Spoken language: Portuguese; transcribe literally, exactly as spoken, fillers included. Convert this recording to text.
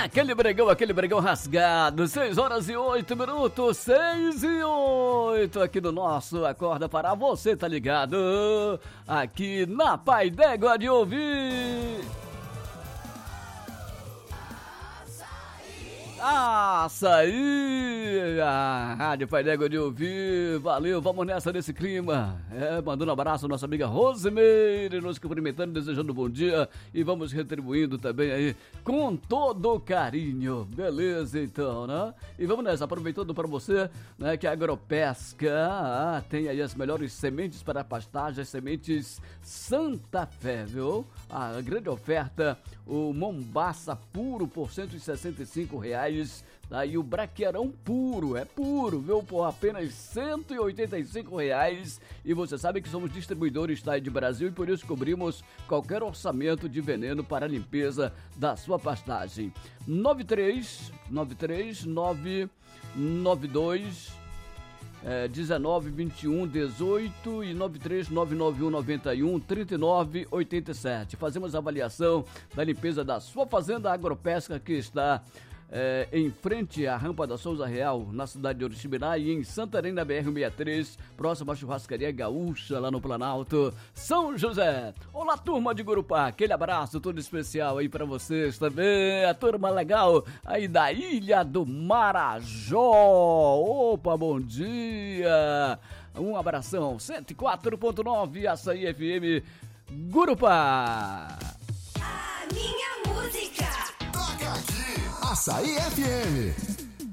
Aquele bregão, aquele bregão rasgado, seis horas e oito minutos, seis e oito aqui no nosso Acorda para você, tá ligado? Aqui na Pai d'Égua de Ouvir. Açaí, a Rádio Pai d'Égua de Ouvir, valeu, vamos nessa nesse clima. É, mandando um abraço à nossa amiga Rosimeire, nos cumprimentando, desejando um bom dia e vamos retribuindo também aí com todo carinho, beleza então, né? E vamos nessa, aproveitando para você, né, que a Agropesca ah, tem aí as melhores sementes para pastagem, as sementes Santa Fé, viu? A grande oferta, o Mombaça puro por cento e sessenta e cinco reais. Aí o braqueirão puro, é puro, viu? Por apenas cento e oitenta e cinco reais. E você sabe que somos distribuidores tá, de Brasil e por isso cobrimos qualquer orçamento de veneno para a limpeza da sua pastagem. nove três nove três nove nove dois É, dezenove, vinte e um, dezoito e nove três nove nove um nove um, trinta e nove, oitenta e sete. Fazemos a avaliação da limpeza da sua fazenda Agropesca que está é, em frente à Rampa da Souza Real, na cidade de Oriximiná e em Santarém, na B R cento e sessenta e três, próxima à churrascaria Gaúcha, lá no Planalto, São José. Olá, turma de Gurupá, aquele abraço todo especial aí pra vocês também, a turma legal aí da Ilha do Marajó. Opa, bom dia! Um abração, cento e quatro ponto nove, Açaí F M, Gurupá. A minha música toca aqui, Açaí F M.